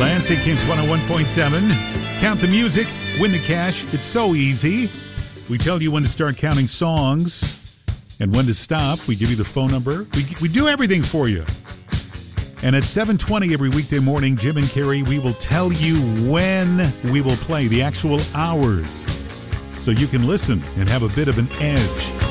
Lansing Kings 101.7. Count the music, win the cash. It's so easy. We tell you when to start counting songs and when to stop. We give you the phone number. We do everything for you. And at 7:20 every weekday morning, Jim and Carrie, we will tell you when we will play, the actual hours, so you can listen and have a bit of an edge.